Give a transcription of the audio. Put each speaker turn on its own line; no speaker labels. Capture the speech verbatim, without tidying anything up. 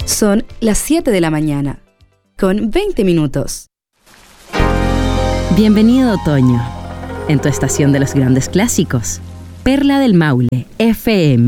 Son las siete de la mañana, con veinte minutos.
Bienvenido otoño, en tu estación de los grandes clásicos. Perla del Maule, F M